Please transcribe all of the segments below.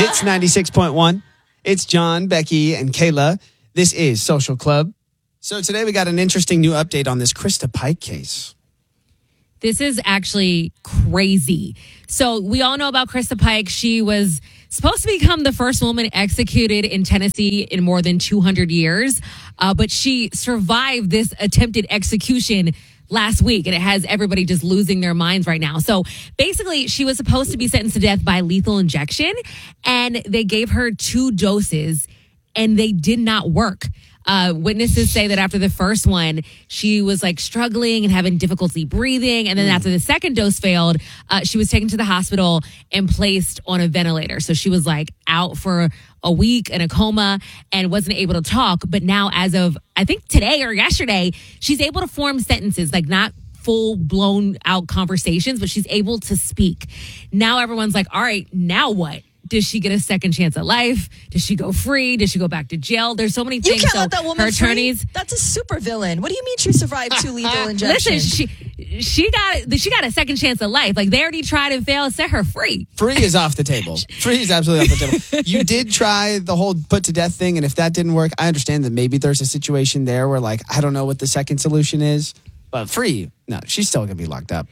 Hits 96.1. It's John, Becky, and Kayla. This is Social Club. So today we got an interesting new update on this Krista Pike case. This is actually crazy. So we all know about Krista Pike. She was supposed to become the first woman executed in Tennessee in more than 200 years. But she survived this attempted execution last week, and it has everybody just losing their minds right now. So basically, she was supposed to be sentenced to death by lethal injection, and they gave her 2 doses, and they did not work. Witnesses say that after the first one, she was like struggling and having difficulty breathing. And then after the second dose failed, she was taken to the hospital and placed on a ventilator. So she was like out for a week in a coma and wasn't able to talk. But now as of, I think today or yesterday, she's able to form sentences, like not full blown out conversations, but she's able to speak. Now everyone's like, all right, now what? Does she get a second chance at life? Does she go free? Does she go back to jail? There's so many things. You can't let that woman her attorneys, free. That's a super villain. What do you mean she survived 2 lethal injections? Listen, she got a second chance at life. Like they already tried and failed. Set her free. Free is off the table. Free is absolutely off the table. You did try the whole put to death thing, and if that didn't work, I understand that maybe there's a situation there where like I don't know what the second solution is, but free, no, she's still gonna be locked up.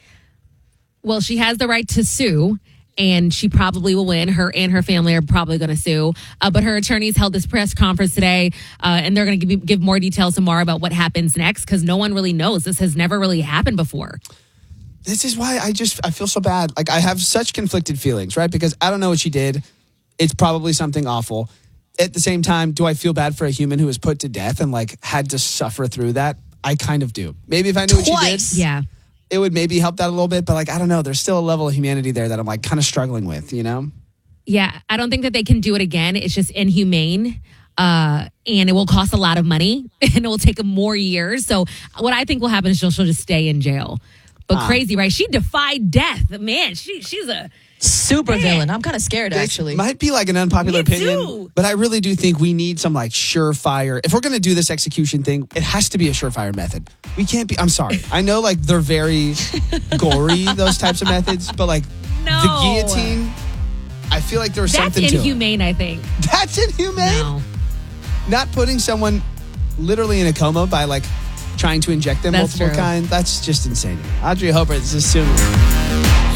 Well, she has the right to sue. And she probably will win. Her and her family are probably going to sue. But her attorneys held this press conference today, and they're going to give more details tomorrow about what happens next because no one really knows. This has never really happened before. This is why I feel so bad. Like I have such conflicted feelings, right? Because I don't know what she did. It's probably something awful. At the same time, do I feel bad for a human who was put to death and like had to suffer through that? I kind of do. Maybe if I knew what she did. Yeah. It would maybe help that a little bit, but like, I don't know. There's still a level of humanity there that I'm like kind of struggling with, you know? Yeah, I don't think that they can do it again. It's just inhumane. And it will cost a lot of money and it will take more years. So what I think will happen is she'll just stay in jail. But crazy, right? She defied death. Man, she's a super villain. I'm kind of scared, actually. It might be like an unpopular opinion, too. but I really do think we need some like surefire. If we're going to do this execution thing, it has to be a surefire method. We can't be, I'm sorry. I know like they're very gory, those types of methods, but like the guillotine, I feel like there's something to it. That's inhumane, I think. That's inhumane? No. Not putting someone literally in a coma by like trying to inject them multiple times. That's just insane. Audrey Hopper, this is soon.